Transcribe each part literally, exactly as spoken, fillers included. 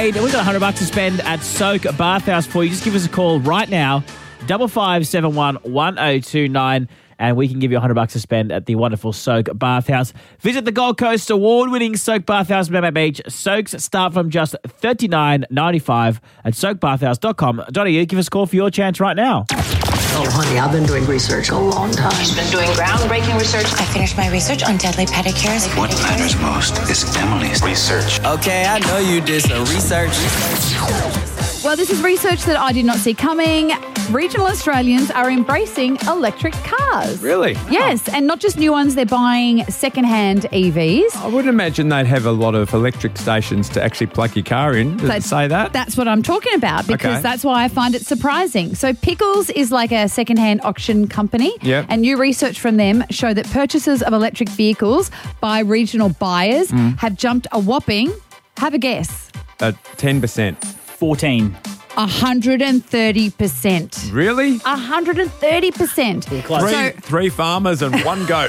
Jade, and we've got one hundred bucks to spend at Soak Bathhouse for you. Just give us a call right now, double five seven one one zero two nine, and we can give you one hundred bucks to spend at the wonderful Soak Bathhouse. Visit the Gold Coast award-winning Soak Bathhouse, Mermaid Beach. Soaks start from just thirty-nine ninety-five at soak bathhouse dot com dot a u. Give us a call for your chance right now. Oh, honey, I've been doing research a long time. She's been doing groundbreaking research. I finished my research on deadly pedicures. What matters most is Emily's research. Okay, I know you did some research. Well, this is research that I did not see coming. Regional Australians are embracing electric cars. Really? Yes, and not just new ones, they're buying second-hand E Vs. I would imagine they'd have a lot of electric stations to actually plug your car in. Does it say that? That's what I'm talking about, because Okay. that's why I find it surprising. So Pickles is like a second-hand auction company, Yep. and new research from them show that purchases of electric vehicles by regional buyers Mm. have jumped a whopping, have a guess, Uh, ten percent. fourteen. one hundred thirty percent. Really? one hundred thirty percent. Three, So, three farmers and one goat.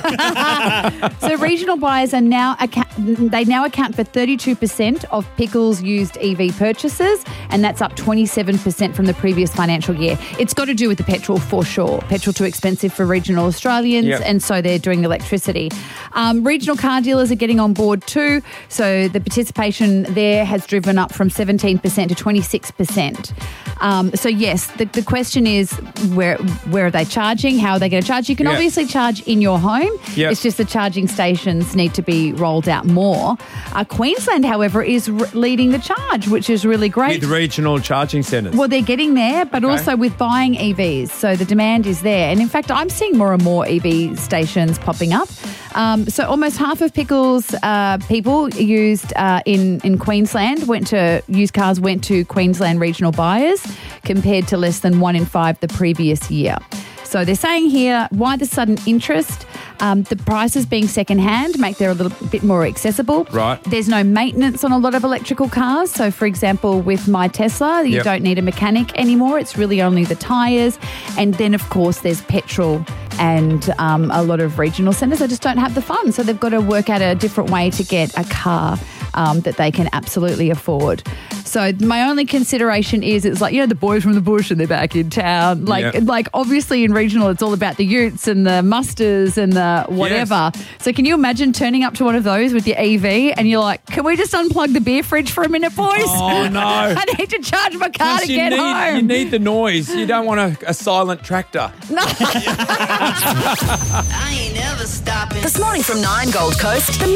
so regional buyers are now account, they now account for thirty-two percent of Pickles used E V purchases, and that's up twenty-seven percent from the previous financial year. It's got to do with the petrol for sure. Petrol too expensive for regional Australians, Yep. and so they're doing electricity. Um, regional car dealers are getting on board too, so the participation there has driven up from seventeen percent to twenty-six percent. Um, so yes, the, the question is where where are they charging? How are they going to charge? You can Yeah. obviously charge in your home. Yep. It's just the charging stations need to be rolled out more. Uh, Queensland, however, is r- leading the charge, which is really great. With regional charging centres. Well, they're getting there, but Okay. also with buying E Vs. So the demand is there. And in fact, I'm seeing more and more E V stations popping up. Um, so almost half of Pickles uh, people used uh, in, in Queensland went to, used cars went to Queensland regional buyers compared to less than one in five the previous year. So they're saying here, why the sudden interest? Um, the prices being secondhand make them a little bit more accessible. Right. There's no maintenance on a lot of electrical cars. So, for example, with my Tesla, you Yep. don't need a mechanic anymore. It's really only the tyres. And then, of course, there's petrol and um, a lot of regional centres that just don't have the funds. So they've got to work out a different way to get a car um, that they can absolutely afford. So my only consideration is it's like, you know, the boys from the bush and they're back in town. Like, Yep. like obviously in regional, it's all about the utes and the musters and the whatever. So can you imagine turning up to one of those with your E V and you're like, can we just unplug the beer fridge for a minute, boys? Oh, no. I need to charge my car Plus to you get need, home. You need the noise. You don't want a, a silent tractor. I ain't never stopping. This morning from nine Gold Coast, the